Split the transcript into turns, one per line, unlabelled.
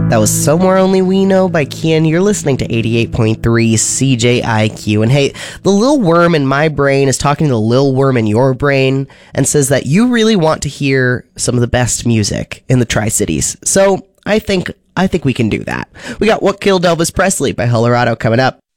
That was Somewhere Only We Know by Kian. You're listening to 88.3 CJIQ. And hey, the little worm in my brain is talking to the little worm in your brain and says that you really want to hear some of the best music in the Tri-Cities. So I think we can do that. We got What Killed Elvis Presley by Colorado coming up.